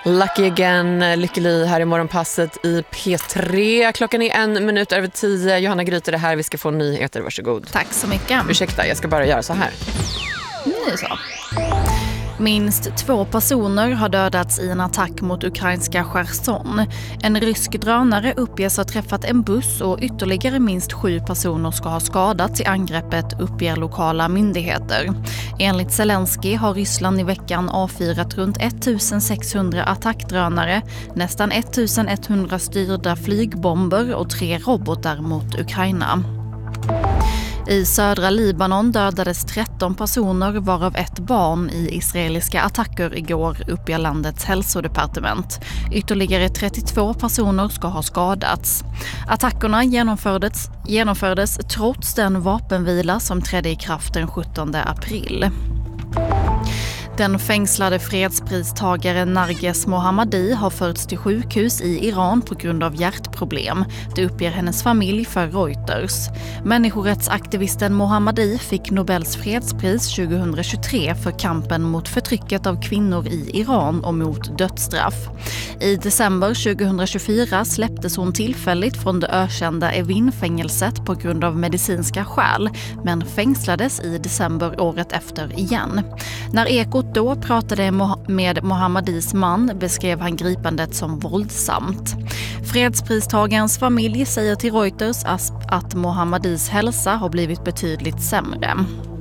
Lucky Again, Lykke Li här i morgonpasset i P3. Klockan är 9:01. Johanna Gryter är här, vi ska få nyheter, varsågod. Tack så mycket. Ursäkta, jag ska bara göra så här. Nu så. Minst 2 personer har dödats i en attack mot ukrainska Cherson. En rysk drönare uppges ha träffat en buss och ytterligare minst 7 personer ska ha skadats i angreppet, uppger lokala myndigheter. Enligt Zelensky har Ryssland i veckan avfyrat runt 1600 attackdrönare, nästan 1100 styrda flygbomber och 3 robotar mot Ukraina. I södra Libanon dödades 13 personer, varav ett barn, i israeliska attacker igår, uppger landets hälsodepartement. Ytterligare 32 personer ska ha skadats. Attackerna genomfördes trots den vapenvila som trädde i kraft den 17 april. Den fängslade fredspristagaren Narges Mohammadi har förts till sjukhus i Iran på grund av hjärtproblem. Det uppger hennes familj för Reuters. Människorättsaktivisten Mohammadi fick Nobels fredspris 2023 för kampen mot förtrycket av kvinnor i Iran och mot dödsstraff. I december 2024 släpptes hon tillfälligt från det ökända Evin-fängelset på grund av medicinska skäl, men fängslades i december året efter igen. När Ekot då pratade med Mohammadis man beskrev han gripandet som våldsamt. Fredspristagarens familj säger till Reuters att Mohammadis hälsa har blivit betydligt sämre.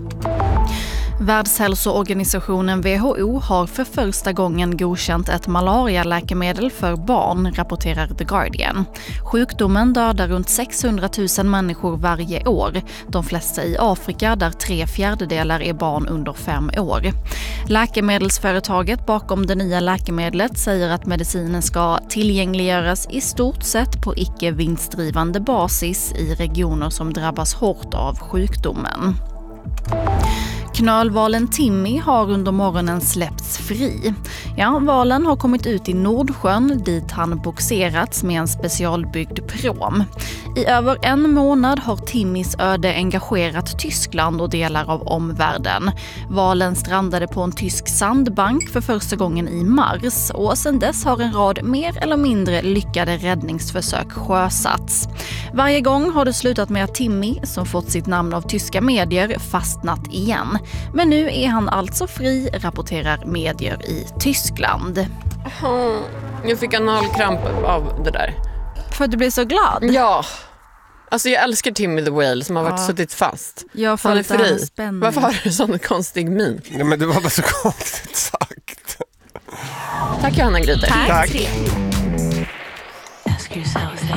Världshälsoorganisationen WHO har för första gången godkänt ett malarialäkemedel för barn, rapporterar The Guardian. Sjukdomen dödar runt 600 000 människor varje år, de flesta i Afrika där 3/4 är barn under 5 år. Läkemedelsföretaget bakom det nya läkemedlet säger att medicinen ska tillgängliggöras i stort sett på icke-vinstdrivande basis i regioner som drabbas hårt av sjukdomen. Knölvalen Timmy har under morgonen släppts fri. Ja, valen har kommit ut i Nordsjön dit han boxerats med en specialbyggd prom. I över 1 månad har Timmys öde engagerat Tyskland och delar av omvärlden. Valen strandade på en tysk sandbank för första gången i mars och sedan dess har en rad mer eller mindre lyckade räddningsförsök sjösatts. Varje gång har det slutat med att Timmy, som fått sitt namn av tyska medier, fastnat igen. Men nu är han alltså fri, rapporterar medier i Tyskland. Jag fick analkramp av det där. För att du blir så glad? Ja. Alltså jag älskar Timmy the Whale som har varit suttit fast. Jag får lite fri. Varför har du sån konstig min? Nej, men det var bara så konstigt sagt. Tack Johanna Gryter. Tack. Ask yourself